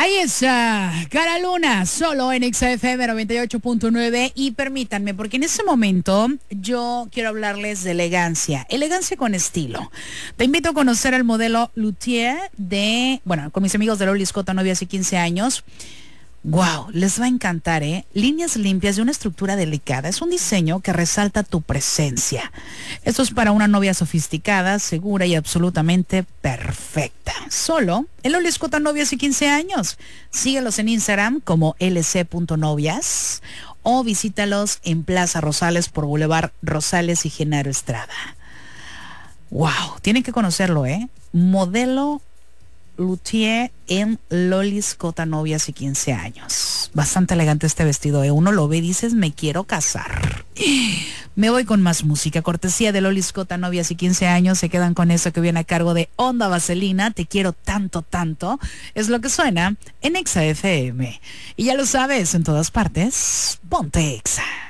Ahí está, Cara Luna, solo en XFM 98.9 y permítanme, porque en este momento yo quiero hablarles de elegancia con estilo. Te invito a conocer el modelo Luthier con mis amigos de Loli Scott Novia hace 15 años. Wow, les va a encantar, ¿eh? Líneas limpias de una estructura delicada. Es un diseño que resalta tu presencia. Esto es para una novia sofisticada, segura y absolutamente perfecta. Solo en Loli Scott Novia hace 15 años. Síguelos en Instagram como lc.novias o visítalos en Plaza Rosales por Boulevard Rosales y Genaro Estrada. Wow, tienen que conocerlo, ¿eh? Modelo Luthier en Loli Scott Novia hace 15 años. Bastante elegante este vestido, ¿eh? Uno lo ve y dices, me quiero casar. Me voy con más música, cortesía de Loli Scott Novia hace 15 años. Se quedan con eso que viene a cargo de Onda Vaselina. Te quiero tanto, tanto. Es lo que suena en Exa FM. Y ya lo sabes, en todas partes, ponte Exa.